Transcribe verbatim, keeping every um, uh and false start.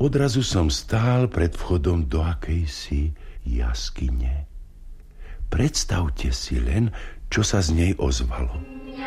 odrazu som stál pred vchodom do akejsi jaskyne. Predstavte si len, čo sa z nej ozvalo.